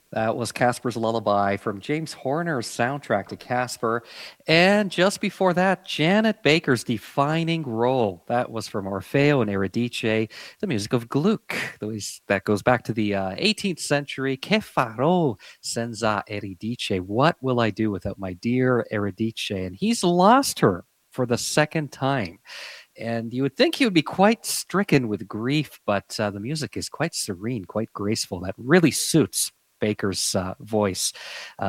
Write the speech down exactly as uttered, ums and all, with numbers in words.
That was Casper's Lullaby from James Horner's soundtrack to Casper. And just before that, Janet Baker's Defining Role. That was from Orfeo and Eurydice, the music of Gluck. Those- That goes back to the uh, eighteenth century. Che farò senza Eurydice? What will I do without my dear Eurydice? And he's lost her for the second time. And you would think he would be quite stricken with grief, but uh, the music is quite serene, quite graceful. That really suits Baker's uh, voice. Uh,